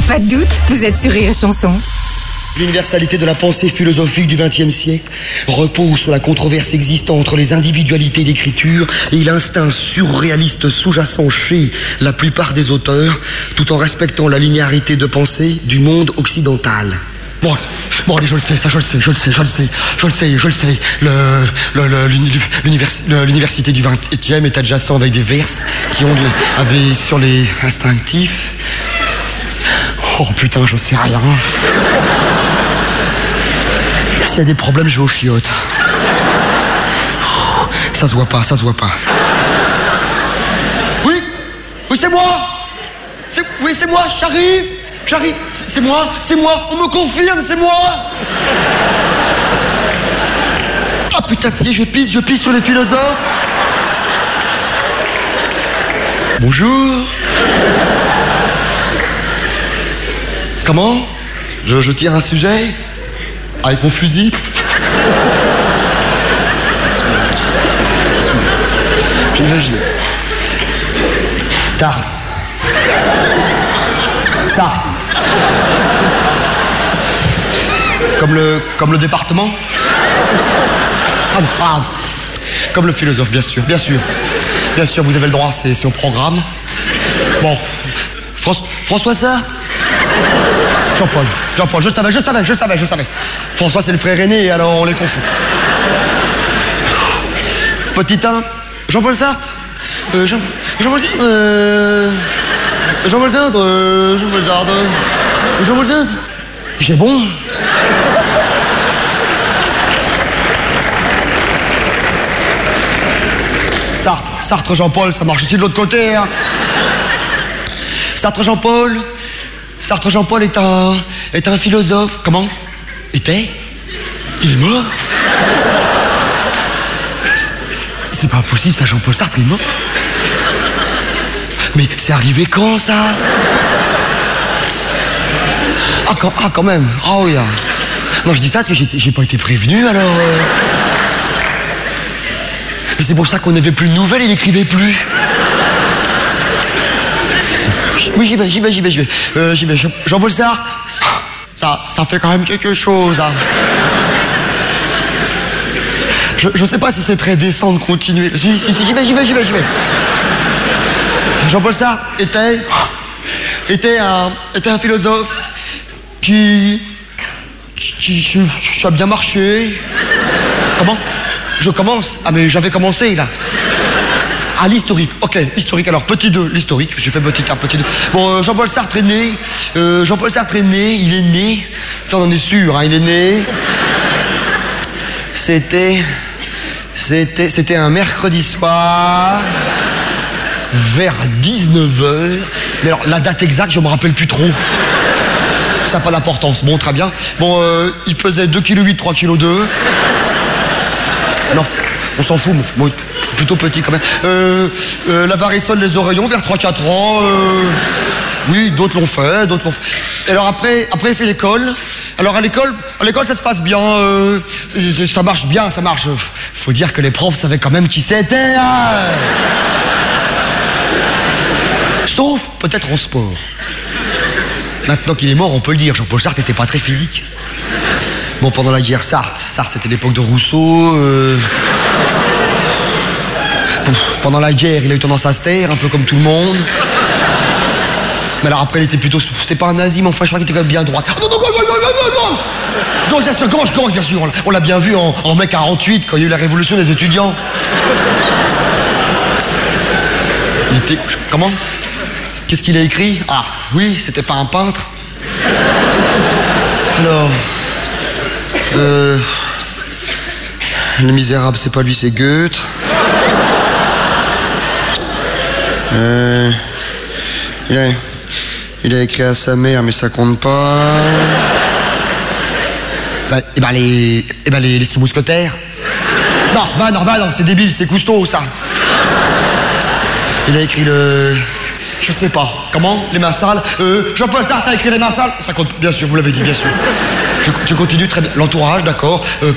Pas de doute, vous êtes sur Rire et Chanson. L'universalité de la pensée philosophique du XXe siècle repose sur la controverse existant entre les individualités d'écriture et l'instinct surréaliste sous-jacent chez la plupart des auteurs, tout en respectant la linéarité de pensée du monde occidental. Bon, allez, je le sais. L'université du XXe est adjacent avec des verses qui avaient sur les instinctifs. Oh putain, je sais rien. S'il y a des problèmes, je vais aux chiottes. Ça se voit pas. Oui, c'est moi. C'est moi, j'arrive, c'est moi, on me confirme, c'est moi. Ah putain, ça y est, je pisse sur les philosophes. Bonjour. Comment ? Je tire un sujet ? Avec mon fusil ? J'y vais. Tars. Sarthe. Comme le département ? Ah non, comme le philosophe, bien sûr, vous avez le droit, c'est au programme. Bon, François Sartre ? Jean-Paul, je savais. François, c'est le frère aîné, alors on les confond. Petit 1, Jean-Paul Sartre. Jean-Paul Sartre. J'ai bon. Sartre Jean-Paul, ça marche aussi de l'autre côté, hein. Sartre Jean-Paul est un philosophe. Comment ? Était ? Il est mort ? C'est pas possible, ça, Jean-Paul Sartre, il est mort. Mais c'est arrivé quand, ça ? Quand même. Ah oui. Non, je dis ça parce que j'ai pas été prévenu, alors... Mais c'est pour ça qu'on n'avait plus de nouvelles, il écrivait plus. Oui, j'y vais. Jean-Paul Sartre, ça fait quand même quelque chose, hein. Je sais pas si c'est très décent de continuer. Si, j'y vais. Jean-Paul Sartre était un philosophe qui a bien marché. Comment ? Je commence ? Ah, mais j'avais commencé, là. Ah, l'historique. Ok, historique. Alors, petit 2, l'historique. J'ai fait petit 1, petit 2. Bon, Jean-Paul Sartre est né. Il est né. Ça, on en est sûr, hein, il est né. C'était un mercredi soir, vers 19h. Mais alors, la date exacte, je me rappelle plus trop. Ça n'a pas d'importance. Bon, très bien. Bon, il pesait 2,8 kg, 3,2 kg. Non, on s'en fout, mais plutôt petit quand même. La varicelle des oreillons vers 3-4 ans. Oui, d'autres l'ont fait. Et alors après il fait l'école. Alors à l'école ça se passe bien. Ça marche bien. Faut dire que les profs savaient quand même qui c'était. Hein. Sauf peut-être en sport. Maintenant qu'il est mort, on peut le dire. Jean-Paul Sartre n'était pas très physique. Bon, pendant la guerre, Sartre, c'était l'époque de Rousseau. Pendant la guerre, il a eu tendance à se taire, un peu comme tout le monde. Mais alors après, il était plutôt... C'était pas un nazi, mais enfin, je crois qu'il était quand même bien droite. Non, bien sûr, comment, bien sûr. On l'a bien vu en mai 48, quand il y a eu la révolution des étudiants. Il était... Comment ? Qu'est-ce qu'il a écrit ? Ah, oui, c'était pas un peintre. Alors... Les Misérables, c'est pas lui, c'est Goethe. Il a écrit à sa mère, mais ça compte pas. Les 6 mousquetaires. Non, c'est débile, c'est Cousteau, ça. Il a écrit je sais pas. Comment ? Les Marsales. Jean-Paul Sartre a écrit les Marsales. Ça compte, bien sûr, vous l'avez dit, bien sûr. Je continue, très bien. L'entourage, d'accord.